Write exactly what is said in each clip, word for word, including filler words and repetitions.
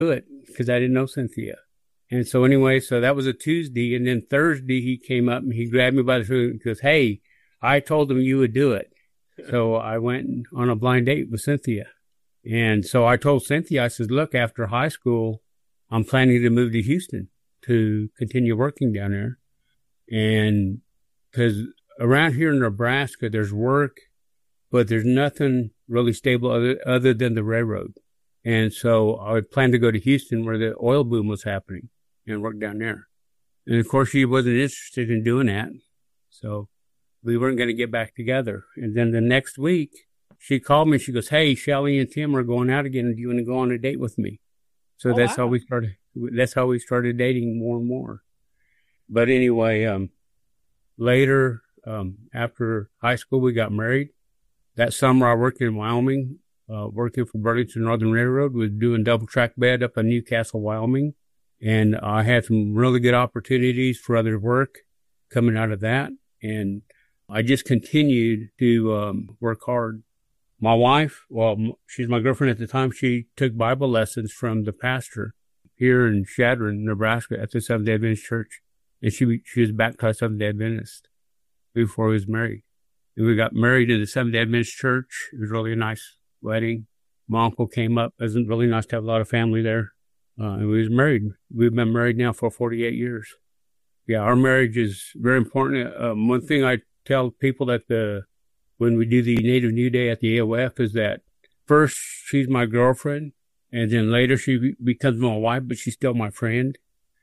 do it because I didn't know Cynthia. And so anyway, so that was a Tuesday. And then Thursday, he came up and he grabbed me by the throat and goes, hey, I told him you would do it. So I went on a blind date with Cynthia. And so I told Cynthia, I said, look, after high school, I'm planning to move to Houston to continue working down there. And because around here in Nebraska, there's work, but there's nothing really stable other, other than the railroad. And so I planned to go to Houston where the oil boom was happening and work down there. And of course, she wasn't interested in doing that. So we weren't going to get back together. And then the next week, she called me. She goes, hey, Shelly and Tim are going out again. Do you want to go on a date with me? So oh, that's wow. how we started. That's how we started dating more and more. But anyway, um, later, um, after high school, we got married. That summer, I worked in Wyoming, uh, working for Burlington Northern Railroad, was doing double track bed up in Newcastle, Wyoming. And I had some really good opportunities for other work coming out of that. And I just continued to um, work hard. My wife, well, she's my girlfriend at the time. She took Bible lessons from the pastor here in Chadron, Nebraska, at the Seventh-day Adventist Church. And she she was baptized Seventh-day Adventist before we was married. And we got married in the Seventh-day Adventist Church. It was really a nice wedding. My uncle came up. It was really nice to have a lot of family there. Uh, and we was married. We've been married now for forty-eight years. Yeah, our marriage is very important. Um, one thing I tell people that the when we do the Native New Day at the A O F is that first she's my girlfriend, and then later she becomes my wife, but she's still my friend.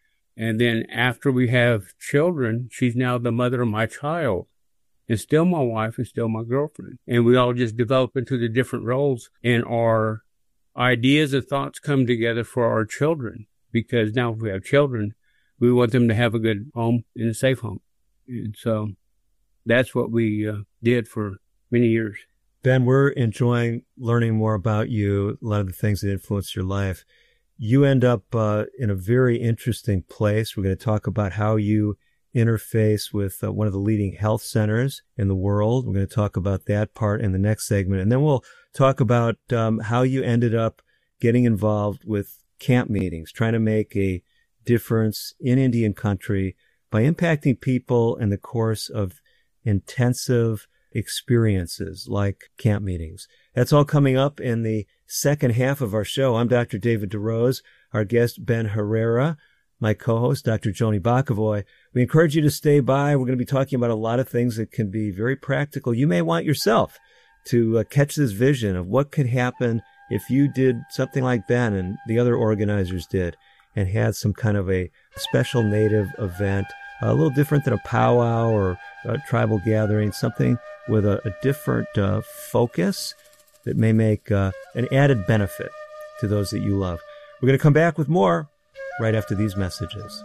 And then after we have children, she's now the mother of my child, and still my wife and still my girlfriend. And we all just develop into the different roles, and our ideas and thoughts come together for our children, because now if we have children, we want them to have a good home and a safe home. And so that's what we uh, did for many years. Ben, we're enjoying learning more about you, a lot of the things that influenced your life. You end up uh, in a very interesting place. We're going to talk about how you interface with uh, one of the leading health centers in the world. We're going to talk about that part in the next segment. And then we'll talk about um, how you ended up getting involved with camp meetings, trying to make a difference in Indian country by impacting people in the course of intensive experiences like camp meetings. That's all coming up in the second half of our show. I'm Doctor David DeRose, our guest Ben Herrera, my co-host Doctor Joni Bakavoy. We encourage you to stay by. We're going to be talking about a lot of things that can be very practical. You may want yourself to uh, catch this vision of what could happen if you did something like Ben and the other organizers did and had some kind of a special Native event, a little different than a powwow or a tribal gathering, something with a, a different uh, focus that may make uh, an added benefit to those that you love. We're going to come back with more right after these messages.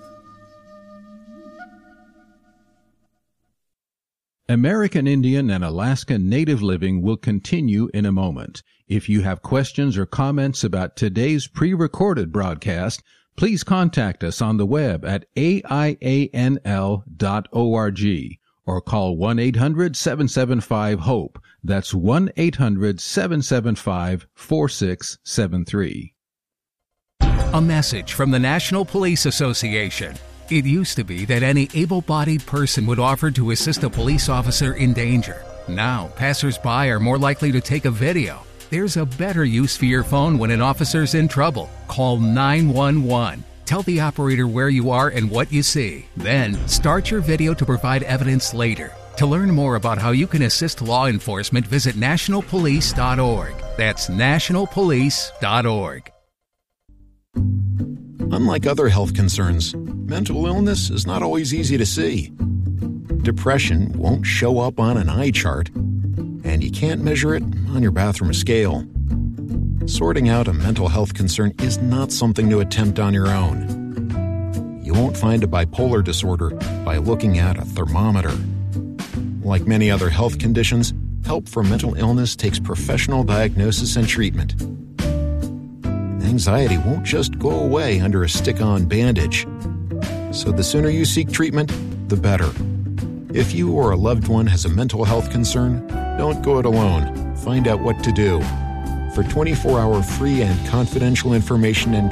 American Indian and Alaska Native Living will continue in a moment. If you have questions or comments about today's pre-recorded broadcast, please contact us on the web at A I A N L dot org or call one eight hundred seven seven five HOPE. That's one eight hundred seven seven five four six seven three. A message from the National Police Association. It used to be that any able-bodied person would offer to assist a police officer in danger. Now, passers-by are more likely to take a video. There's a better use for your phone when an officer's in trouble. Call nine one one. Tell the operator where you are and what you see. Then, start your video to provide evidence later. To learn more about how you can assist law enforcement, visit national police dot org. That's national police dot org. Unlike other health concerns, mental illness is not always easy to see. Depression won't show up on an eye chart, and you can't measure it on your bathroom scale. Sorting out a mental health concern is not something to attempt on your own. You won't find a bipolar disorder by looking at a thermometer. Like many other health conditions, help for mental illness takes professional diagnosis and treatment. Anxiety won't just go away under a stick-on bandage. So the sooner you seek treatment, the better. If you or a loved one has a mental health concern, don't go it alone. Find out what to do. For twenty-four hour free and confidential information and